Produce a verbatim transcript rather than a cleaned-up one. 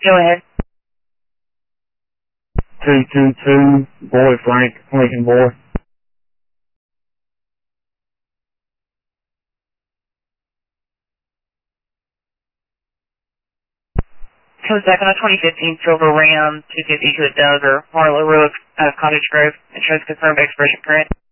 Go ahead. two two two, Boy Frank, Lincoln Boy. Comes back on a twenty fifteen Silver Ram two fifty to a Doug or Marlow Road, uh, Cottage Grove. Insurance confirmed, expiration current.